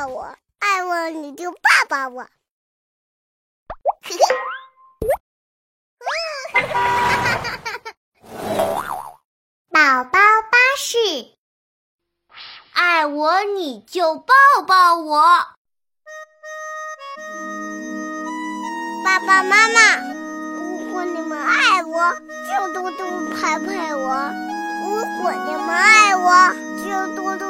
抱我，爱我你就抱抱我。宝宝巴士， 爱我你就抱抱我。 爸爸妈妈，如果你们爱我，就多多拍拍我；如果你们爱我，就多多